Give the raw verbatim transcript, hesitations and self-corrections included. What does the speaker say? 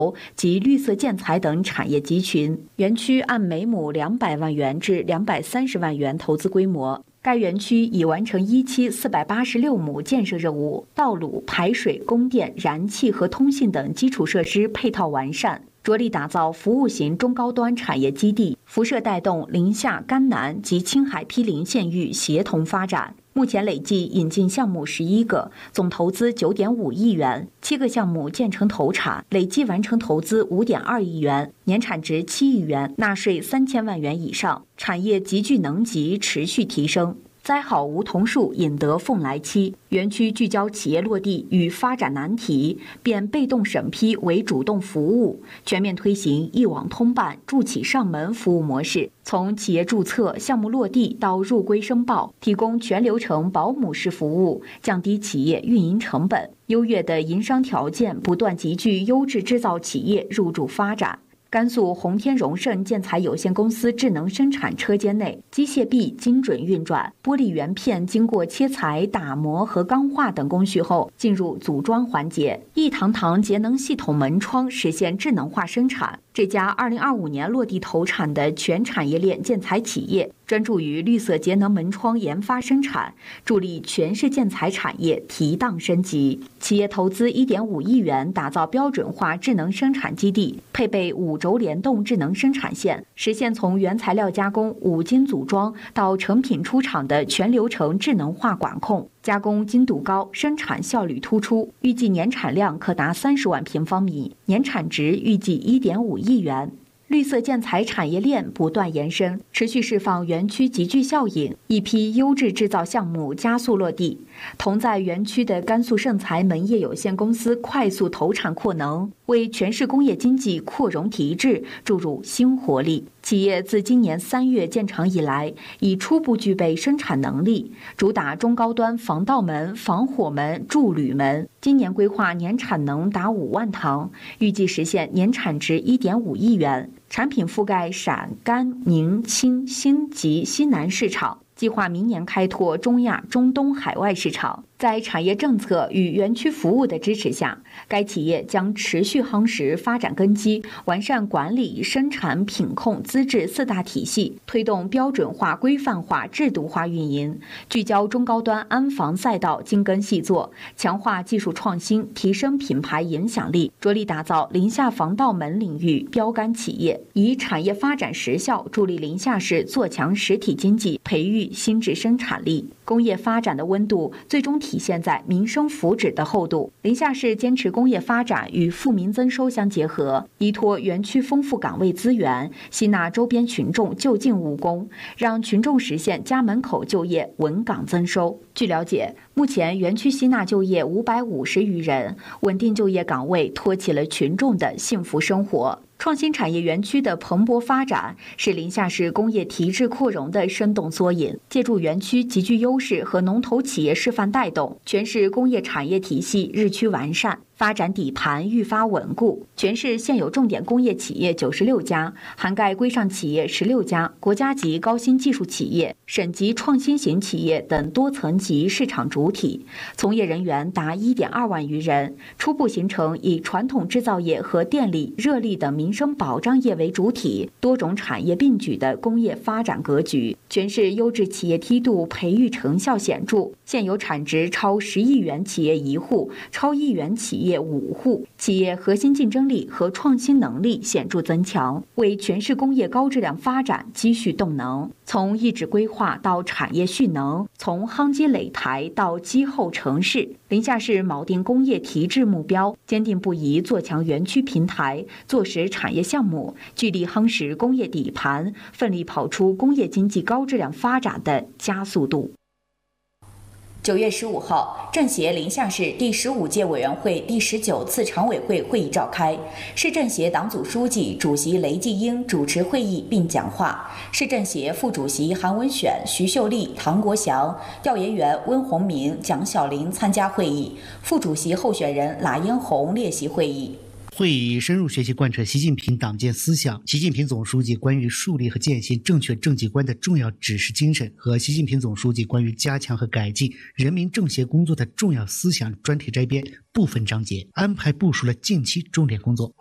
及绿色建材等产业集群。园区按每亩两百万元至两百三十万元投资规模。该园区已完成一期四百八十六亩建设任务，道路、排水、供电、燃气和通信等基础设施配套完善，着力打造服务型中高端产业基地，辐射带动临夏、甘南及青海毗邻县域协同发展。目前累计引进项目十一个，总投资九点五亿元，七个项目建成投产，累计完成投资五点二亿元，年产值七亿元，纳税三千万元以上，产业集聚能级持续提升。栽好梧桐树，引得凤来期。园区聚焦企业落地与发展难题，变被动审批为主动服务，全面推行一网通办、助企上门服务模式，从企业注册、项目落地到入规申报，提供全流程保姆式服务，降低企业运营成本。优越的营商条件不断集聚优质制造企业入驻发展。甘肃宏天荣盛建材有限公司智能生产车间内，机械臂精准运转，玻璃圆片经过切裁、打磨和钢化等工序后，进入组装环节。一堂堂节能系统门窗实现智能化生产。这家二零二五年落地投产的全产业链建材企业，专注于绿色节能门窗研发生产，助力全市建材产业提档升级。企业投资一点五亿元打造标准化智能生产基地，配备五轴联动智能生产线，实现从原材料加工、五金组装到成品出厂的全流程智能化管控。加工精度高，生产效率突出，预计年产量可达三十万平方米，年产值预计一点五亿元。绿色建材产业链不断延伸，持续释放园区集聚效应，一批优质制造项目加速落地。同在园区的甘肃盛材门业有限公司快速投产扩能，为全市工业经济扩容提质注入新活力。企业自今年三月建厂以来，已初步具备生产能力，主打中高端防盗门、防火门、铸铝门。今年规划年产能达五万堂，预计实现年产值一点五亿元。产品覆盖陕、甘、宁、青、新及西南市场，计划明年开拓中亚、中东海外市场。在产业政策与园区服务的支持下，该企业将持续夯实发展根基，完善管理、生产、品控、资质四大体系，推动标准化、规范化、制度化运营，聚焦中高端安防赛道精耕细作，强化技术创新，提升品牌影响力，着力打造临夏防盗门领域标杆企业，以产业发展实效助力临夏市做强实体经济，培育新质生产力。工业发展的温度最终体现在民生福祉的厚度。临夏市坚持工业发展与富民增收相结合，依托园区丰富岗位资源，吸纳周边群众就近务工，让群众实现家门口就业、稳岗增收。据了解，目前园区吸纳就业五百五十余人，稳定就业岗位托起了群众的幸福生活。创新产业园区的蓬勃发展是临夏市工业提质扩容的生动缩影。借助园区极具优势和龙头企业示范带动，全市工业产业体系日趋完善，发展底盘愈发稳固。全市现有重点工业企业九十六家，涵盖规上企业十六家、国家级高新技术企业、省级创新型企业等多层级市场主体，从业人员达一点二万余人，初步形成以传统制造业和电力、热力等民生保障业为主体，多种产业并举的工业发展格局。全市优质企业梯度培育成效显著，现有产值超十亿元企业一户，超亿元企业五户，企业核心竞争力和创新能力显著增强，为全市工业高质量发展积蓄动能。从一址规划到产业蓄能，从夯基垒台到基后成市，临夏市铆定工业提质目标，坚定不移做强园区平台，做实产业项目，聚力夯实工业底盘，奋力跑出工业经济高质量发展的加速度。九月十五号，政协临夏市第十五届委员会第十九次常委会会议召开，市政协党组书记、主席雷继英主持会议并讲话，市政协副主席韩文选、徐秀丽、唐国祥、调研员温宏明、蒋小玲参加会议，副主席候选人喇嫣红列席会议。 会议深入学习贯彻习近平党建思想、习近平总书记关于树立和践行正确政绩观的重要指示精神和习近平总书记关于加强和改进人民政协工作的重要思想专题摘编部分章节，安排部署了近期重点工作。